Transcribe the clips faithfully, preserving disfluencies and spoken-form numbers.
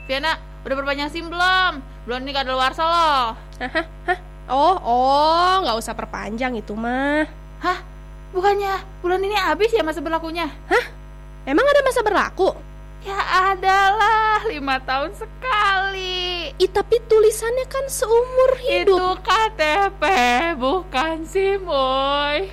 Viana, udah perpanjang SIM belum? Belum nih kadaluarsa loh. Hah? Hah? Oh, oh, nggak usah perpanjang itu mah. Hah? Bukannya bulan ini habis ya masa berlakunya? Hah? Emang ada masa berlaku? Ya adalah, lima tahun sekali. Ih, tapi tulisannya kan seumur hidup. Itu K T P, bukan SIM, woy.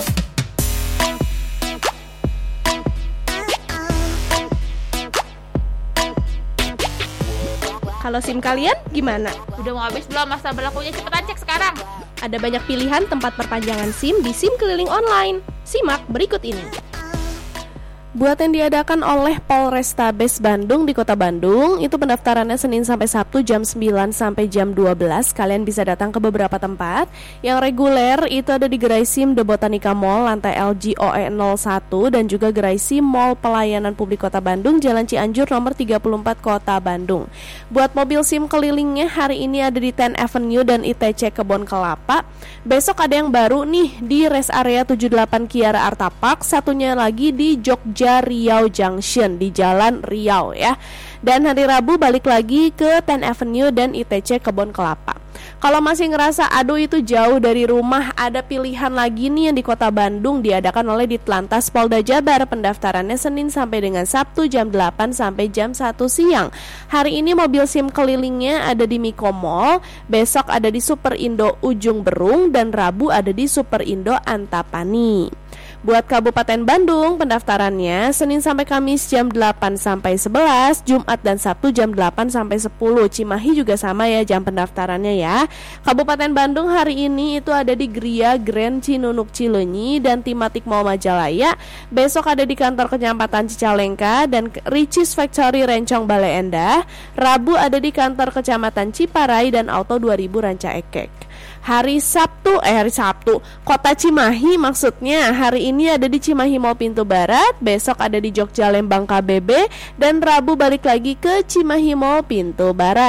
Kalau SIM kalian gimana? Udah mau habis belum masa berlakunya? Cepetan cek sekarang. Ada banyak pilihan tempat perpanjangan SIM di SIM keliling online. Simak berikut ini. Buat yang diadakan oleh Polrestabes Bandung di Kota Bandung, itu pendaftarannya Senin sampai Sabtu jam sembilan sampai jam dua belas. Kalian bisa datang ke beberapa tempat. Yang reguler itu ada di Gerai SIM The Botanica Mall, lantai L G O E nol satu, dan juga Gerai SIM Mall Pelayanan Publik Kota Bandung, Jalan Cianjur nomor tiga puluh empat Kota Bandung. Buat mobil SIM kelilingnya hari ini ada di tenth Avenue dan I T C Kebon Kelapa. Besok ada yang baru nih di Rest Area tujuh puluh delapan Kiara Arta Park, satunya lagi di Jogja Riau Junction di Jalan Riau ya. Dan hari Rabu balik lagi ke tenth Avenue dan I T C Kebon Kelapa. Kalau masih ngerasa aduh itu jauh dari rumah, ada pilihan lagi nih yang di Kota Bandung diadakan oleh Ditlantas Polda Jabar. Pendaftarannya Senin sampai dengan Sabtu jam delapan sampai jam satu siang. Hari ini mobil SIM kelilingnya ada di Miko Mall, besok ada di Super Indo Ujung Berung, dan Rabu ada di Super Indo Antapani. Buat Kabupaten Bandung, pendaftarannya Senin sampai Kamis jam delapan sampai sebelas, Jumat dan Sabtu jam delapan sampai sepuluh. Cimahi juga sama ya jam pendaftarannya ya. Kabupaten Bandung hari ini itu ada di Gria Grand Cinunuk Cileunyi dan Timatik Mall Majalaya. Besok ada di kantor Kecamatan Cicalengka dan Ricis Factory Rencong Bale Endah. Rabu ada di kantor Kecamatan Ciparai dan Auto dua ribu Ranca Ekek. Hari Sabtu, eh hari Sabtu, Kota Cimahi maksudnya, hari ini ada di Cimahi Mall Pintu Barat, besok ada di Jogja Lembang K B B, dan Rabu balik lagi ke Cimahi Mall Pintu Barat.